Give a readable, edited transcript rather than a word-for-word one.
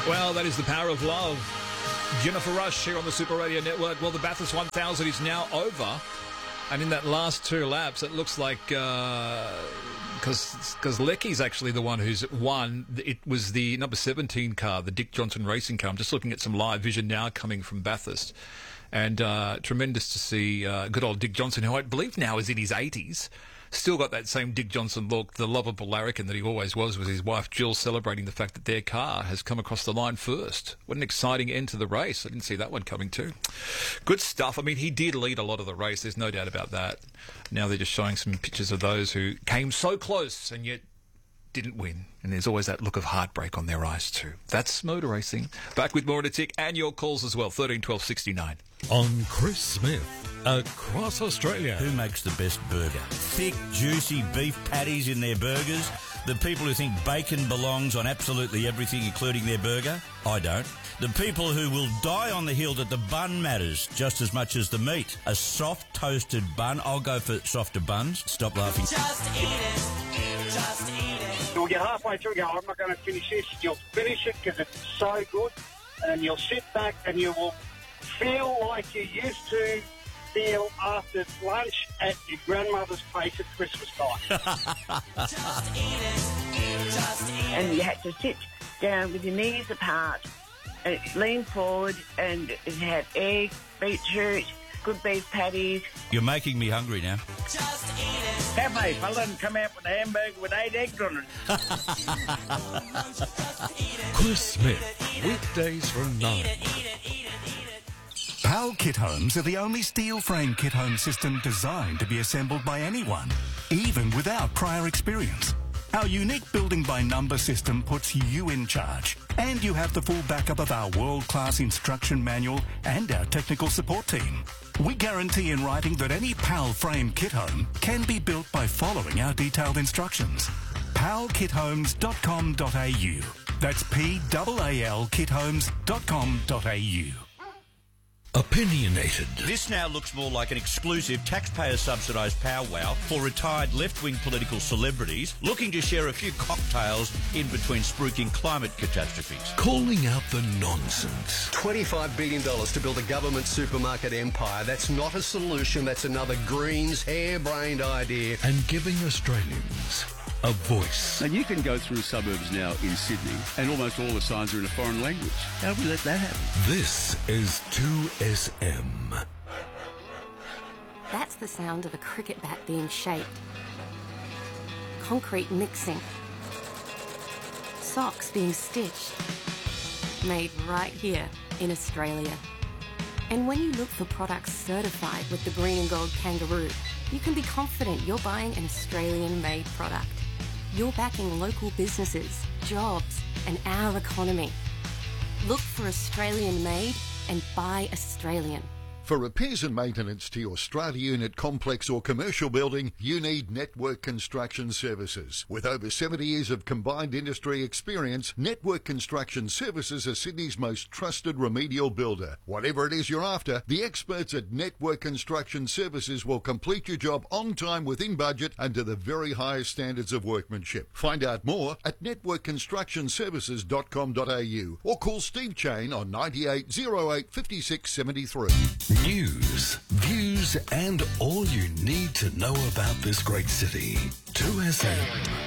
Well, that is the power of love. Jennifer Rush here on the Super Radio Network. Well, the Bathurst 1000 is now over. And in that last two laps, it looks like, because Lecky's actually the one who's won. It was the number 17 car, the Dick Johnson racing car. I'm just looking at some live vision now coming from Bathurst. And tremendous to see good old Dick Johnson, who I believe now is in his 80s. Still got that same Dick Johnson look, the lovable larrikin that he always was, with his wife Jill celebrating the fact that their car has come across the line first. What an exciting end to the race. I didn't see that one coming too. Good stuff. I mean, he did lead a lot of the race. There's no doubt about that. Now they're just showing some pictures of those who came so close and yet didn't win. And there's always that look of heartbreak on their eyes too. That's motor racing. Back with more in a tick and your calls as well. 13 12 69. On Chris Smith, across Australia. Who makes the best burger? Thick, juicy beef patties in their burgers? The people who think bacon belongs on absolutely everything, including their burger? I don't. The people who will die on the hill that the bun matters just as much as the meat. A soft, toasted bun. I'll go for softer buns. Stop laughing. Just eat it. Just eat it. You'll get halfway through and go, I'm not going to finish this. You'll finish it because it's so good. And you'll sit back and you will feel like you used to feel after lunch at your grandmother's place at Christmas time. Just eat it. Just eat it. And you had to sit down with your knees apart and lean forward, and it had egg, beetroot, good beef patties. You're making me hungry now. Just eat it. Cafe fella and come out with a hamburger with 8 eggs on it. Chris Smith, weekdays from 9. PAL Kit Homes are the only steel frame kit home system designed to be assembled by anyone, even without prior experience. Our unique building by number system puts you in charge, and you have the full backup of our world-class instruction manual and our technical support team. We guarantee in writing that any PAL frame kit home can be built by following our detailed instructions. palkithomes.com.au. That's PAAL kithomes.com.au. Opinionated. This now looks more like an exclusive taxpayer-subsidised powwow for retired left-wing political celebrities looking to share a few cocktails in between spruiking climate catastrophes. Calling out the nonsense. $25 billion to build a government supermarket empire. That's not a solution. That's another Greens harebrained idea. And giving Australians a voice. And you can go through suburbs now in Sydney and almost all the signs are in a foreign language. How do we let that happen? This is 2SM. That's the sound of a cricket bat being shaped. Concrete mixing. Socks being stitched. Made right here in Australia. And when you look for products certified with the green and gold kangaroo, you can be confident you're buying an Australian-made product. You're backing local businesses, jobs, and our economy. Look for Australian-made and buy Australian. For repairs and maintenance to your strata unit, complex or commercial building, you need Network Construction Services. With over 70 years of combined industry experience, Network Construction Services are Sydney's most trusted remedial builder. Whatever it is you're after, the experts at Network Construction Services will complete your job on time, within budget, and to the very highest standards of workmanship. Find out more at networkconstructionservices.com.au or call Steve Chain on 98 08 56 73. News, views, and all you need to know about this great city. 2SM.